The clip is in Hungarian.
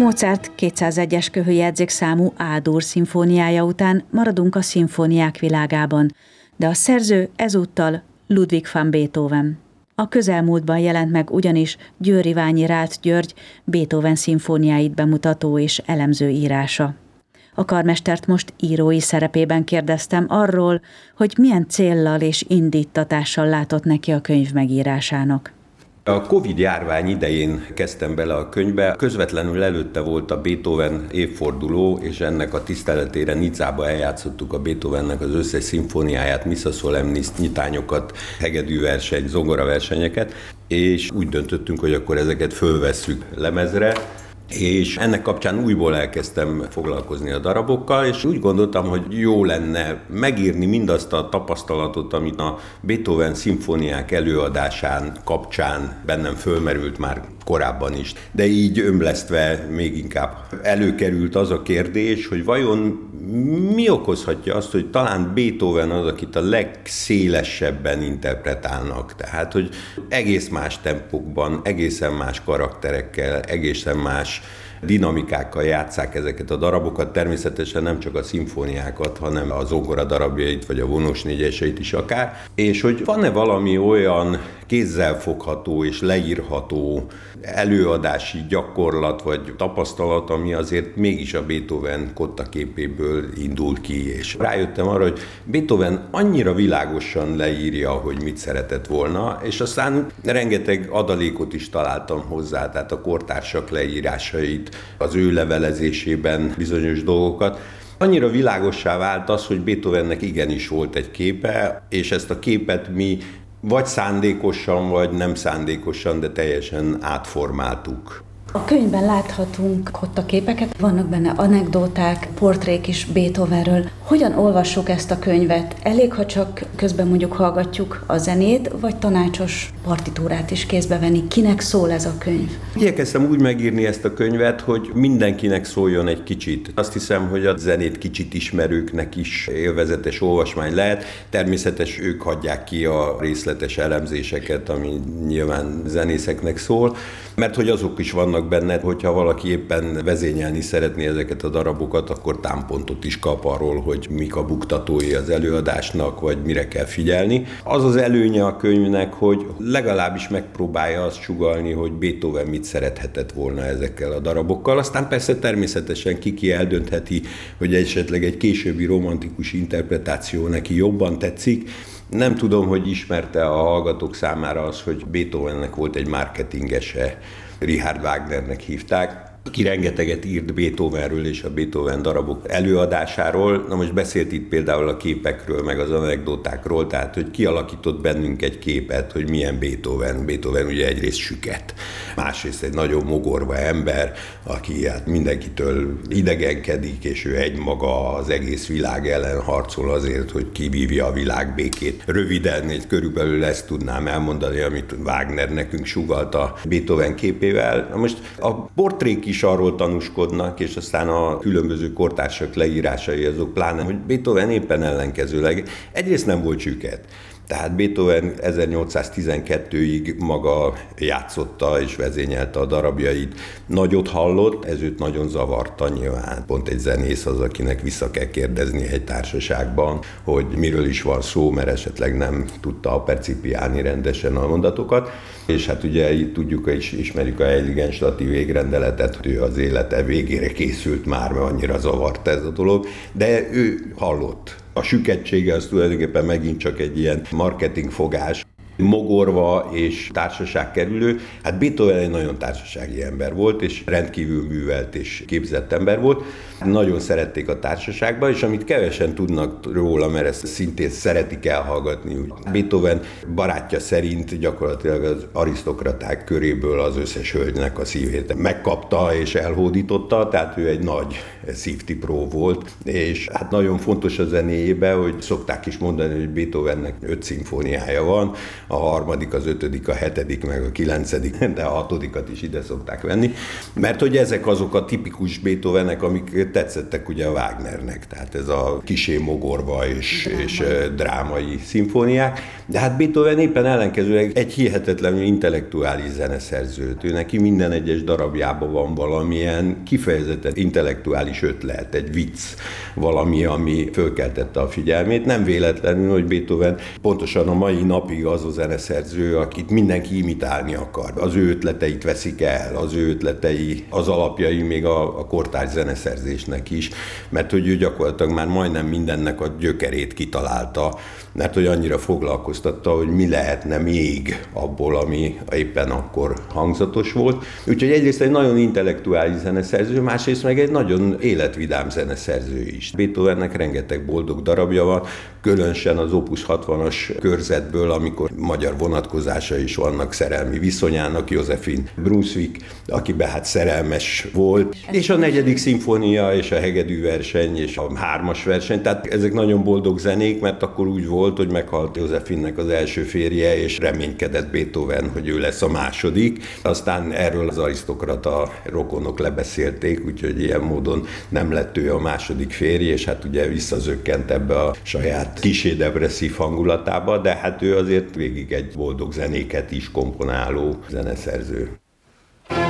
Mozart 201-es köhöjegyzékszámú A-dur szimfóniája után maradunk a szimfóniák világában, de a szerző ezúttal Ludwig van Beethoven. A közelmúltban jelent meg ugyanis Győr-Iványi Rált György Beethoven szimfóniáit bemutató és elemző írása. A karmestert most írói szerepében kérdeztem arról, hogy milyen céllal és indíttatással látott neki a könyv megírásának. A Covid-járvány idején kezdtem bele a könyvbe, közvetlenül előtte volt a Beethoven évforduló, és ennek a tiszteletére Nicába eljátszottuk a Beethovennek az összes szimfóniáját, Missa Solemnis, nyitányokat, hegedűverseny, zongoraversenyeket, és úgy döntöttünk, hogy akkor ezeket fölvesszük lemezre, és ennek kapcsán újból elkezdtem foglalkozni a darabokkal, és úgy gondoltam, hogy jó lenne megírni mindazt a tapasztalatot, amit a Beethoven szimfóniák előadásán kapcsán bennem fölmerült már korábban is. De így ömlesztve még inkább előkerült az a kérdés, hogy vajon mi okozhatja azt, hogy talán Beethoven az, akit a legszélesebben interpretálnak. Tehát, hogy egész más tempókban, egészen más karakterekkel, egészen más dinamikákkal játsszák ezeket a darabokat, természetesen nem csak a szimfóniákat, hanem a zongora darabjait, vagy a vonós négyeseit is akár, és hogy van-e valami olyan kézzelfogható és leírható előadási gyakorlat vagy tapasztalat, ami azért mégis a Beethoven kottaképéből indul ki, és rájöttem arra, hogy Beethoven annyira világosan leírja, hogy mit szeretett volna, és aztán rengeteg adalékot is találtam hozzá, tehát a kortársak leírásait, az ő levelezésében bizonyos dolgokat. Annyira világossá vált az, hogy Beethovennek igenis volt egy képe, és ezt a képet mi vagy szándékosan, vagy nem szándékosan, de teljesen átformáltuk. A könyvben láthatunk kottaképeket, vannak benne anekdóták, portrék is Beethovenről. Hogyan olvassuk ezt a könyvet? Elég, ha csak közben mondjuk hallgatjuk a zenét, vagy tanácsos partitúrát is kézbe venni? Kinek szól ez a könyv? Igyekeztem úgy megírni ezt a könyvet, hogy mindenkinek szóljon egy kicsit. Azt hiszem, hogy a zenét kicsit ismerőknek is élvezetes olvasmány lehet. Természetes ők hagyják ki a részletes elemzéseket, ami nyilván zenészeknek szól, mert hogy azok is vannak benne, hogyha valaki éppen vezényelni szeretné ezeket a darabokat, akkor támpontot is kap arról, hogy mik a buktatói az előadásnak, vagy mire kell figyelni. Az az előnye a könyvnek, hogy legalábbis megpróbálja azt sugallni, hogy Beethoven mit szerethetett volna ezekkel a darabokkal. Aztán persze természetesen ki eldöntheti, hogy esetleg egy későbbi romantikus interpretáció neki jobban tetszik. Nem tudom, hogy ismerte a hallgatók számára az, hogy Beethovennek volt egy marketingese, Richard Wagnernek hívták, aki rengeteget írt Beethovenről és a Beethoven darabok előadásáról. Na most beszélt itt például a képekről, meg az anekdotákról, tehát hogy kialakított bennünk egy képet, hogy milyen Beethoven. Beethoven ugye egyrészt süket, másrészt egy nagyon mogorva ember, aki hát mindenkitől idegenkedik, és ő egymaga az egész világ ellen harcol azért, hogy kivívja a világ békét. Röviden, körülbelül ezt tudnám elmondani, amit Wagner nekünk sugalta Beethoven képével. Na most a portrék is arról tanúskodnak, és aztán a különböző kortársak leírásai azok pláne, hogy Beethoven éppen ellenkezőleg egyrészt nem volt süket. Tehát Beethoven 1812-ig maga játszotta és vezényelte a darabjait. Nagyot hallott, ez őt nagyon zavarta nyilván. Pont egy zenész az, akinek vissza kell kérdezni egy társaságban, hogy miről is van szó, mert esetleg nem tudta percipiálni rendesen a mondatokat. És hát ugye itt tudjuk és ismerjük a Heiligenstadti végrendeletet, hogy ő az élete végére készült már, mert annyira zavart ez a dolog, de ő hallott. A süketsége az tulajdonképpen megint csak egy ilyen marketingfogás. Mogorva és társaságkerülő. Hát Beethoven egy nagyon társasági ember volt, és rendkívül művelt és képzett ember volt. Nagyon szerették a társaságba, és amit kevesen tudnak róla, mert ezt szintén szeretik elhallgatni. Beethoven barátja szerint gyakorlatilag az arisztokraták köréből az összes hölgynek a szívét megkapta és elhódította, tehát ő egy nagy szívtipró volt, és hát nagyon fontos a zenéjében, hogy szokták is mondani, hogy Beethovennek 5 szimfóniája van, a harmadik, az ötödik, a hetedik, meg a kilencedik, de a hatodikat is ide szokták venni, mert hogy ezek azok a tipikus Beethovenek, amik tetszettek ugye a Wagnernek, tehát ez a kisé mogorva és drámai szimfóniák, de hát Beethoven éppen ellenkezőleg egy hihetetlenül intellektuális zeneszerző. Ő neki minden egyes darabjában van valamilyen kifejezetten intellektuális ötlet, egy vicc, valami, ami fölkeltette a figyelmét. Nem véletlenül, hogy Beethoven pontosan a mai napig az a zeneszerző, akit mindenki imitálni akar. Az ő ötleteit veszik el, az ő ötletei, az alapjai még a kortárs zeneszerzésnek is, mert hogy ő gyakorlatilag már majdnem mindennek a gyökerét kitalálta, mert hogy annyira foglalkoztatta, hogy mi lehetne még abból, ami éppen akkor hangzatos volt. Úgyhogy egyrészt egy nagyon intellektuális zeneszerző, másrészt meg egy nagyon életvidám zeneszerző is. Beethovennek rengeteg boldog darabja van, különösen az Opus 60-as körzetből, amikor magyar vonatkozása is vannak szerelmi viszonyának, Josephine Brunswick, akiben hát szerelmes volt, és a negyedik szimfónia, és a hegedű verseny, és a hármas verseny, tehát ezek nagyon boldog zenék, mert akkor úgy volt, hogy meghalt Josephine-nek az első férje, és reménykedett Beethoven, hogy ő lesz a második. Aztán erről az arisztokrata rokonok lebeszélték, úgyhogy ilyen módon nem lett ő a második férje, és hát ugye visszazökkent ebbe a saját kisé depresszív hangulatába, de hát ő azért végig egy boldog zenéket is komponáló zeneszerző.